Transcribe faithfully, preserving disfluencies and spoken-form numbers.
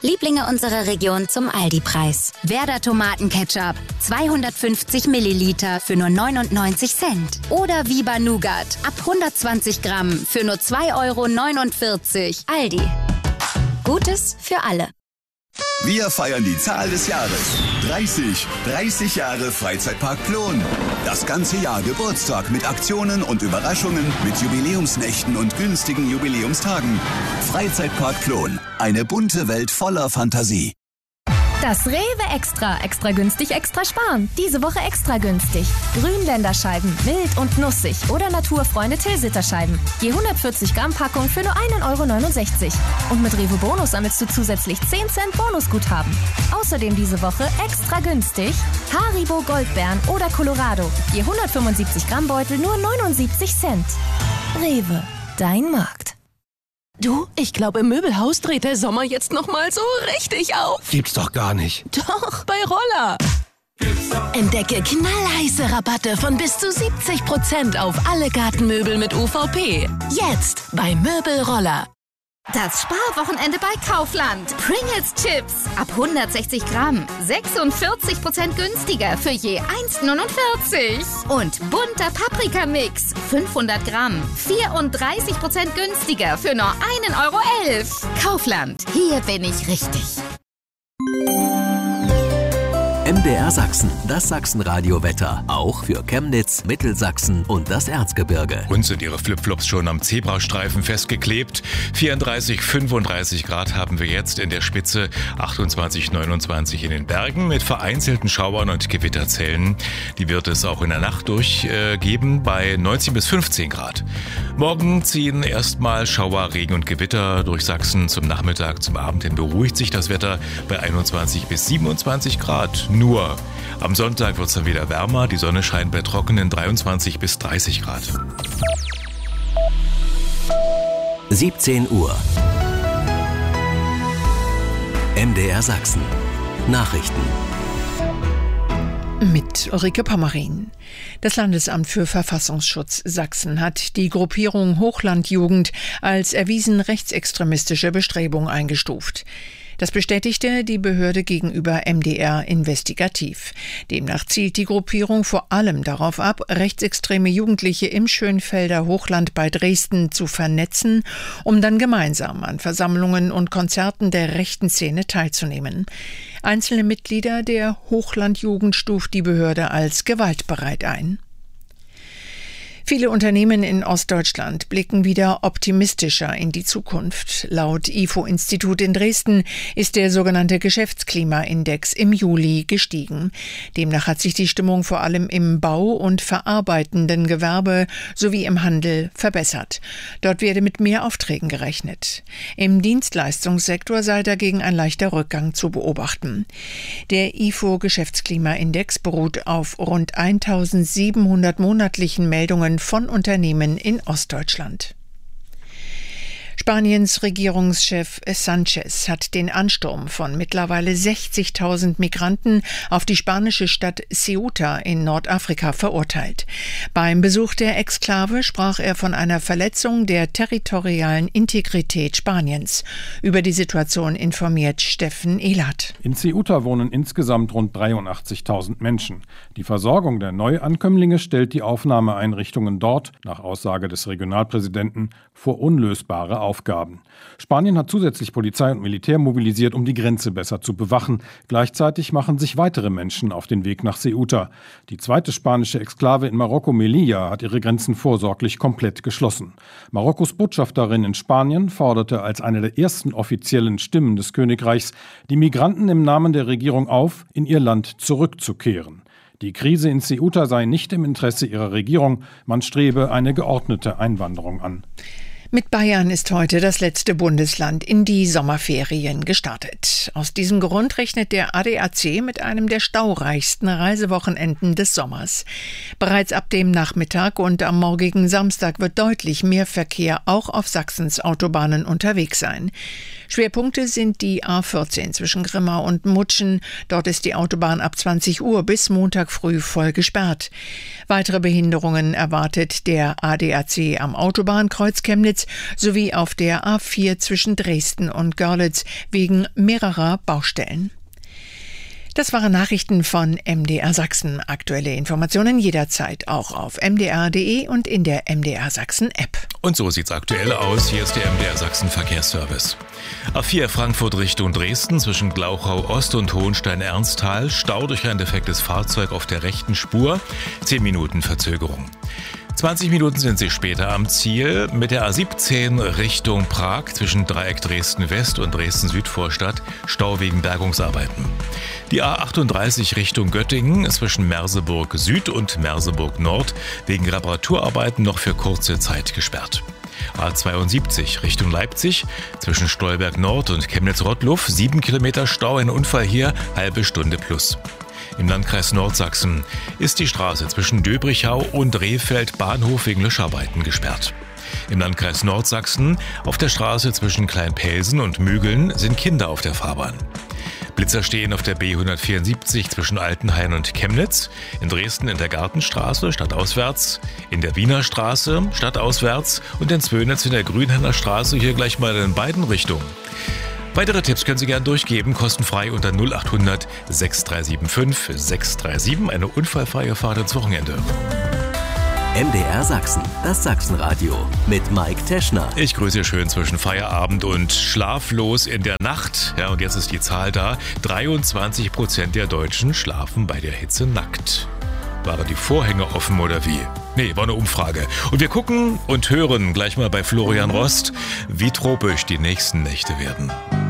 Lieblinge unserer Region zum Aldi-Preis. Werder Tomatenketchup, zweihundertfünfzig Milliliter für nur neunundneunzig Cent. Oder Viva Nougat, ab hundertzwanzig Gramm für nur zwei Euro neunundvierzig. Aldi. Gutes für alle. Wir feiern die Zahl des Jahres. dreißig. dreißig Jahre Freizeitpark Plon. Das ganze Jahr Geburtstag mit Aktionen und Überraschungen, mit Jubiläumsnächten und günstigen Jubiläumstagen. Freizeitpark Plon. Eine bunte Welt voller Fantasie. Das Rewe Extra. Extra günstig, extra sparen. Diese Woche extra günstig. Grünländerscheiben, mild und nussig. Oder Naturfreunde Tilsiterscheiben. Je hundertvierzig Gramm Packung für nur ein Euro neunundsechzig. Und mit Rewe Bonus sammelst du zusätzlich zehn Cent Bonusguthaben. Außerdem diese Woche extra günstig Haribo Goldbeeren oder Colorado. Je hundertfünfundsiebzig Gramm Beutel nur neunundsiebzig Cent. Rewe, dein Markt. Du, ich glaube, im Möbelhaus dreht der Sommer jetzt noch mal so richtig auf. Gibt's doch gar nicht. Doch, bei Roller. Entdecke knallheiße Rabatte von bis zu siebzig Prozent auf alle Gartenmöbel mit U V P. Jetzt bei Möbelroller. Das Sparwochenende bei Kaufland. Pringles Chips ab hundertsechzig Gramm. sechsundvierzig Prozent günstiger für je eins neunundvierzig. Und bunter Paprikamix. fünfhundert Gramm. vierunddreißig Prozent günstiger für nur ein Euro elf. Kaufland. Hier bin ich richtig. M D R Sachsen, das Sachsenradio-Wetter. Auch für Chemnitz, Mittelsachsen und das Erzgebirge. Und sind ihre Flipflops schon am Zebrastreifen festgeklebt? vierunddreißig, fünfunddreißig Grad haben wir jetzt in der Spitze, achtundzwanzig, neunundzwanzig in den Bergen mit vereinzelten Schauern und Gewitterzellen. Die wird es auch in der Nacht durchgeben äh, bei neunzehn bis fünfzehn Grad. Morgen ziehen erstmal Schauer, Regen und Gewitter durch Sachsen. Zum Nachmittag, zum Abend hin beruhigt sich das Wetter bei einundzwanzig bis siebenundzwanzig Grad. Nur am Sonntag wird es dann wieder wärmer. Die Sonne scheint bei trockenen dreiundzwanzig bis dreißig Grad. siebzehn Uhr. M D R Sachsen. Nachrichten. Mit Ulrike Pommerin. Das Landesamt für Verfassungsschutz Sachsen hat die Gruppierung Hochlandjugend als erwiesen rechtsextremistische Bestrebung eingestuft. Das bestätigte die Behörde gegenüber M D R Investigativ. Demnach zielt die Gruppierung vor allem darauf ab, rechtsextreme Jugendliche im Schönfelder Hochland bei Dresden zu vernetzen, um dann gemeinsam an Versammlungen und Konzerten der rechten Szene teilzunehmen. Einzelne Mitglieder der Hochlandjugend stuft die Behörde als gewaltbereit ein. Viele Unternehmen in Ostdeutschland blicken wieder optimistischer in die Zukunft. Laut I F O-Institut in Dresden ist der sogenannte Geschäftsklimaindex im Juli gestiegen. Demnach hat sich die Stimmung vor allem im Bau- und verarbeitenden Gewerbe sowie im Handel verbessert. Dort werde mit mehr Aufträgen gerechnet. Im Dienstleistungssektor sei dagegen ein leichter Rückgang zu beobachten. Der I F O-Geschäftsklimaindex beruht auf rund eintausendsiebenhundert monatlichen Meldungen von Unternehmen in Ostdeutschland. Spaniens Regierungschef Sánchez hat den Ansturm von mittlerweile sechzigtausend Migranten auf die spanische Stadt Ceuta in Nordafrika verurteilt. Beim Besuch der Exklave sprach er von einer Verletzung der territorialen Integrität Spaniens. Über die Situation informiert Steffen Ehlert. In Ceuta wohnen insgesamt rund dreiundachtzigtausend Menschen. Die Versorgung der Neuankömmlinge stellt die Aufnahmeeinrichtungen dort, nach Aussage des Regionalpräsidenten, vor unlösbare Aufgaben. Spanien hat zusätzlich Polizei und Militär mobilisiert, um die Grenze besser zu bewachen. Gleichzeitig machen sich weitere Menschen auf den Weg nach Ceuta. Die zweite spanische Exklave in Marokko, Melilla, hat ihre Grenzen vorsorglich komplett geschlossen. Marokkos Botschafterin in Spanien forderte als eine der ersten offiziellen Stimmen des Königreichs die Migranten im Namen der Regierung auf, in ihr Land zurückzukehren. Die Krise in Ceuta sei nicht im Interesse ihrer Regierung, man strebe eine geordnete Einwanderung an. Mit Bayern ist heute das letzte Bundesland in die Sommerferien gestartet. Aus diesem Grund rechnet der A D A C mit einem der staureichsten Reisewochenenden des Sommers. Bereits ab dem Nachmittag und am morgigen Samstag wird deutlich mehr Verkehr auch auf Sachsens Autobahnen unterwegs sein. Schwerpunkte sind die A vierzehn zwischen Grimma und Mutschen. Dort ist die Autobahn ab zwanzig Uhr bis Montag früh voll gesperrt. Weitere Behinderungen erwartet der A D A C am Autobahnkreuz Chemnitz Chemnitz sowie auf der A vier zwischen Dresden und Görlitz wegen mehrerer Baustellen. Das waren Nachrichten von M D R Sachsen. Aktuelle Informationen jederzeit auch auf m d r punkt d e und in der M D R Sachsen App. Und so sieht's aktuell aus. Hier ist der M D R Sachsen Verkehrsservice. A vier Frankfurt Richtung Dresden zwischen Glauchau Ost und Hohenstein-Ernsthal. Stau durch ein defektes Fahrzeug auf der rechten Spur. Zehn Minuten Verzögerung. zwanzig Minuten sind Sie später am Ziel. Mit der A siebzehn Richtung Prag zwischen Dreieck Dresden West und Dresden Südvorstadt Stau wegen Bergungsarbeiten. Die A achtunddreißig Richtung Göttingen zwischen Merseburg Süd und Merseburg Nord wegen Reparaturarbeiten noch für kurze Zeit gesperrt. A zweiundsiebzig Richtung Leipzig zwischen Stolberg Nord und Chemnitz-Rottluff sieben Kilometer Stau, ein Unfall hier, halbe Stunde plus. Im Landkreis Nordsachsen ist die Straße zwischen Döbrichau und Rehfeld Bahnhof wegen Löscharbeiten gesperrt. Im Landkreis Nordsachsen auf der Straße zwischen Kleinpelsen und Mügeln sind Kinder auf der Fahrbahn. Blitzer stehen auf der B hundertvierundsiebzig zwischen Altenhain und Chemnitz, in Dresden in der Gartenstraße stadtauswärts, in der Wiener Straße stadtauswärts und in Zwönitz in der Grünhenner Straße, hier gleich mal in beiden Richtungen. Weitere Tipps können Sie gerne durchgeben, kostenfrei unter null achthundert sechs drei sieben fünf sechs drei sieben, eine unfallfreie Fahrt ins Wochenende. M D R Sachsen, das Sachsenradio mit Mike Teschner. Ich grüße Sie schön zwischen Feierabend und schlaflos in der Nacht. Ja, und jetzt ist die Zahl da. dreiundzwanzig Prozent der Deutschen schlafen bei der Hitze nackt. Waren die Vorhänge offen oder wie? Nee, war eine Umfrage. Und wir gucken und hören gleich mal bei Florian Rost, wie tropisch die nächsten Nächte werden.